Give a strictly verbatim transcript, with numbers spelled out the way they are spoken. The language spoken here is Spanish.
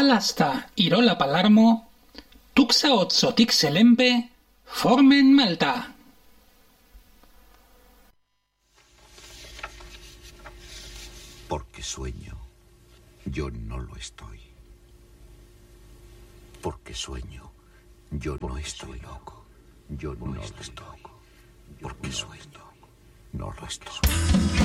Alasta Irola Palarmo, Tuxa Otso Tixelempe, Formen Malta. Porque sueño, yo no lo estoy. Porque sueño, yo no estoy loco. Yo no estoy loco. Porque sueño, no lo estoy.